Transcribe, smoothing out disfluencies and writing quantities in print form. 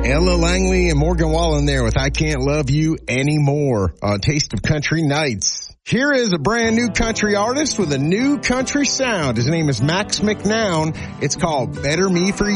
Ella Langley and Morgan Wallen there with I Can't Love You Anymore on Taste of Country Nights. Here is a brand new country artist with a new country sound. His name is Max McNown. It's called Better Me For You.